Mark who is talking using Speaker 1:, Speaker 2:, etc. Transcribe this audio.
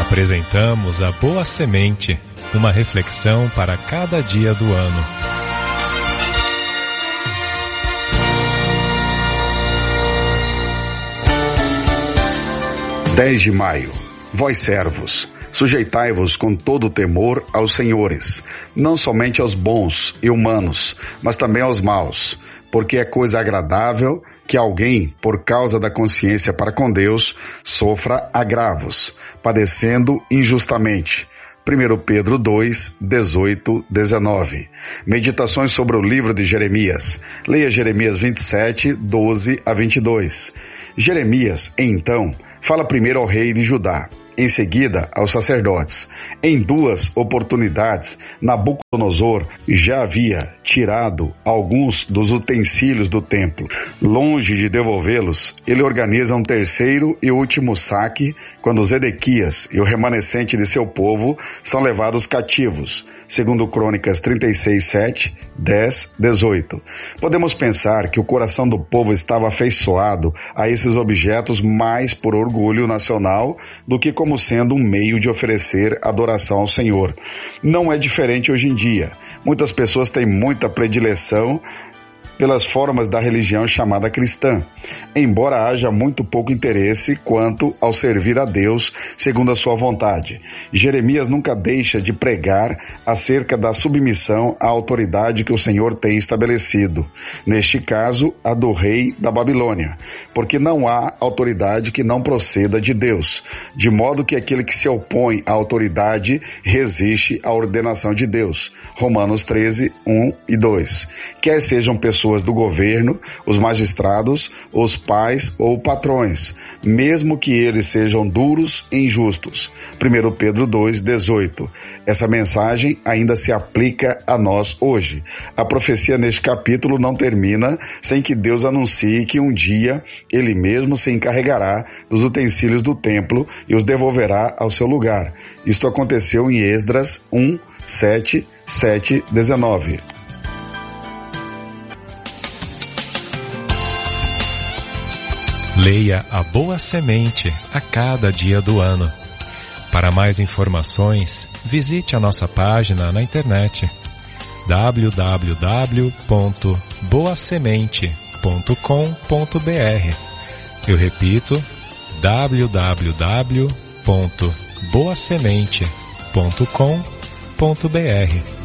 Speaker 1: Apresentamos a Boa Semente, uma reflexão para cada dia do ano.
Speaker 2: (10 de maio). Vós servos, sujeitai-vos com todo o temor aos senhores, não somente aos bons e humanos, mas também aos maus, porque é coisa agradável que alguém, por causa da consciência para com Deus, sofra agravos, padecendo injustamente. 1 Pedro 2, 18, 19. Meditações sobre o livro de Jeremias. Leia Jeremias 27, 12 a 22. Jeremias, então, fala primeiro ao rei de Judá, em seguida aos sacerdotes. Em 2 oportunidades, Nabucodonosor já havia tirado alguns dos utensílios do templo. Longe de devolvê-los, ele organiza um terceiro e último saque quando Zedequias e o remanescente de seu povo são levados cativos. Segundo Crônicas 36, 7, 10, 18. Podemos pensar que o coração do povo estava afeiçoado a esses objetos mais por orgulho nacional do que como sendo um meio de oferecer adoração ao Senhor. Não é diferente hoje em dia. Muitas pessoas têm muita predileção pelas formas da religião chamada cristã, embora haja muito pouco interesse quanto ao servir a Deus segundo a sua vontade. Jeremias nunca deixa de pregar acerca da submissão à autoridade que o Senhor tem estabelecido, neste caso, a do rei da Babilônia, porque não há autoridade que não proceda de Deus, de modo que aquele que se opõe à autoridade resiste à ordenação de Deus. Romanos 13, 1 e 2. Quer sejam pessoas do governo, os magistrados, os pais ou patrões, mesmo que eles sejam duros e injustos. 1 Pedro 2, 18. Essa mensagem ainda se aplica a nós hoje. A profecia neste capítulo não termina sem que Deus anuncie que um dia Ele mesmo se encarregará dos utensílios do templo e os devolverá ao seu lugar. Isto aconteceu em Esdras 1, 7, 7, 19.
Speaker 1: Leia a Boa Semente a cada dia do ano. Para mais informações, visite a nossa página na internet www.boasemente.com.br. Eu repito, www.boasemente.com.br.